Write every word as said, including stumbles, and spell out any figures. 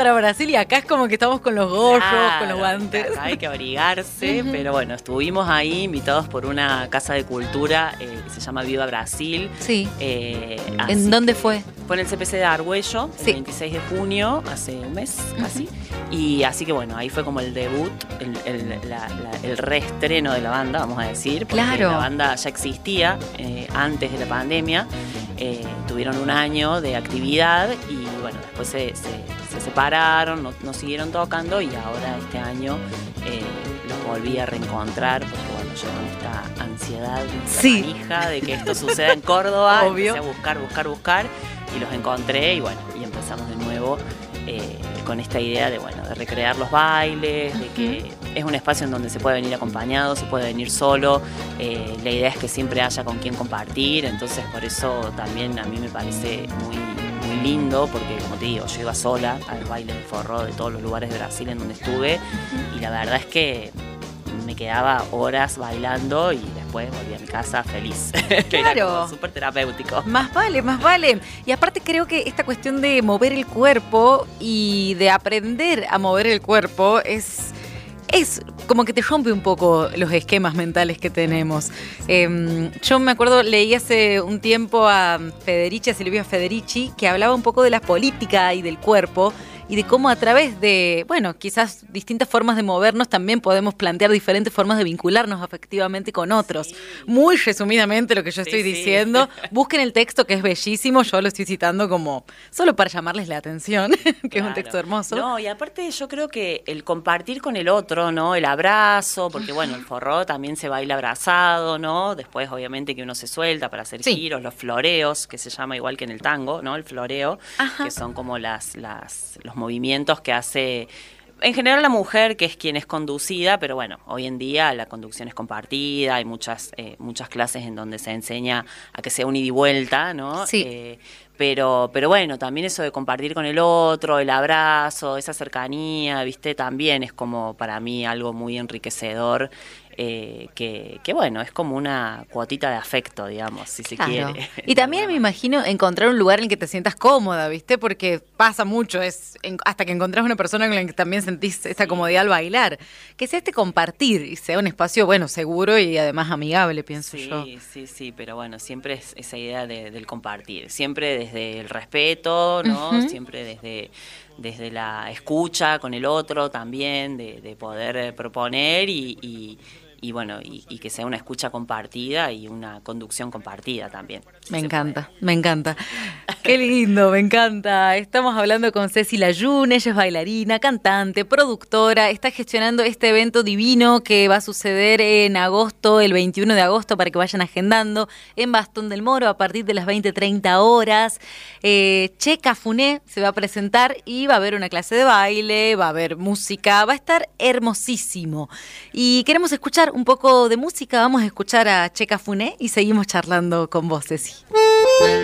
para Brasil y acá es como que estamos con los gorros, Claro, con los guantes. acá hay que abrigarse, uh-huh. Pero bueno, estuvimos ahí invitados por una casa de cultura eh, que se llama Viva Brasil. Sí. Eh, ¿En dónde fue? Fue en el C P C de Argüello, sí. El veintiséis de junio, hace un mes casi. Uh-huh. Y así que bueno, ahí fue como el debut, el, el, la, la, el reestreno de la banda, vamos a decir. Porque claro. La banda ya existía eh, antes de la pandemia. Eh, tuvieron un año de actividad y bueno, después se, se, se separaron, no, no siguieron tocando y ahora este año eh, los volví a reencontrar porque bueno, yo con esta ansiedad, esta sí. manija de que esto suceda en Córdoba, obvio. Empecé a buscar, buscar, buscar y los encontré y bueno, y empezamos de nuevo eh, con esta idea de bueno, de recrear los bailes, de que es un espacio en donde se puede venir acompañado, se puede venir solo, eh, la idea es que siempre haya con quien compartir, entonces por eso también a mí me parece muy, muy lindo, porque como te digo, yo iba sola al baile de forró de todos los lugares de Brasil en donde estuve, y la verdad es que me quedaba horas bailando y después volví a mi casa feliz. Claro. Súper terapéutico. Más vale, más vale. Y aparte creo que esta cuestión de mover el cuerpo y de aprender a mover el cuerpo es... Es como que te rompe un poco los esquemas mentales que tenemos. Eh, yo me acuerdo, leí hace un tiempo a Federici, a Silvia Federici, que hablaba un poco de la política y del cuerpo y de cómo a través de, bueno, quizás distintas formas de movernos también podemos plantear diferentes formas de vincularnos afectivamente con otros. Sí. Muy resumidamente lo que yo estoy sí, diciendo. Sí. Busquen el texto que es bellísimo, yo lo estoy citando como solo para llamarles la atención, que claro. Es un texto hermoso. No, y aparte yo creo que el compartir con el otro, ¿no? El abrazo, porque bueno, el forró también se baila abrazado, ¿no? Después obviamente que uno se suelta para hacer sí. giros, los floreos, que se llama igual que en el tango, ¿no? El floreo, Ajá. que son como las, las los movimientos que hace en general la mujer, que es quien es conducida, pero bueno, hoy en día la conducción es compartida, hay muchas eh, muchas clases en donde se enseña a que sea un ida y vuelta, ¿no? Sí. Eh, pero pero bueno, también eso de compartir con el otro, el abrazo, esa cercanía, ¿viste? También es como para mí algo muy enriquecedor. Eh, que, que bueno, es como una cuotita de afecto, digamos, si claro. se quiere. Y también me imagino encontrar un lugar en el que te sientas cómoda, ¿viste? Porque pasa mucho, es en, hasta que encontrás una persona con la que también sentís esta sí. comodidad al bailar. Que sea este compartir y sea un espacio, bueno, seguro y además amigable, pienso sí, yo. Sí, sí, sí, pero bueno, siempre es esa idea de, del compartir, siempre desde el respeto, ¿no? Uh-huh. Siempre desde... desde la escucha con el otro también, de, de poder proponer y, y, y bueno, y, y que sea una escucha compartida y una conducción compartida también. Si me encanta, puede. me encanta. Qué lindo, me encanta. Estamos hablando con Ceci Layún, ella es bailarina, cantante, productora, está gestionando este evento divino que va a suceder en agosto, el veintiuno de agosto, para que vayan agendando, en Bastón del Moro a partir de las veinte treinta horas. Eh, Che Cafuné se va a presentar y va a haber una clase de baile, va a haber música, va a estar hermosísimo. Y queremos escuchar un poco de música, vamos a escuchar a Che Cafuné y seguimos charlando con vos, Ceci.